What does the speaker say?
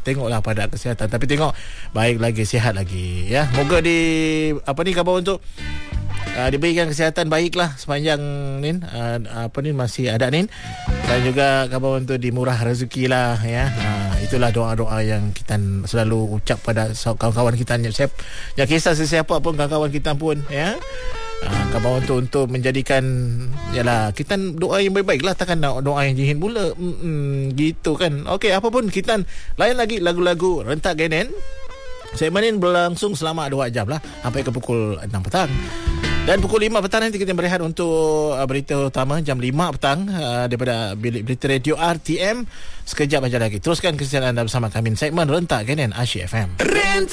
tengoklah pada kesihatan. Tapi tengok baik lagi, sihat lagi ya. Moga khabar untuk diberikan kesihatan baiklah sepanjang ni masih ada ni, dan juga khabar untuk dimurah rezeki lah ya. Itulah doa-doa yang kita selalu ucap pada kawan-kawan kita yang kisah sesiapa pun, kawan-kawan kita pun ya. Khabar untuk menjadikan yalah, kita doa yang baik-baik lah, takkan nak doa yang jihin pula gitu kan. Okey, apa pun kita layan lagi lagu-lagu rentak genen. Segmen ini berlangsung selama 2 jam lah, sampai ke pukul 6 petang. Dan pukul 5 petang nanti kita berehat untuk berita utama jam 5 petang daripada bilik berita radio RTM. Sekejap aja lagi teruskan kesihatan anda bersama kami segmen rentak genen Asyik FM.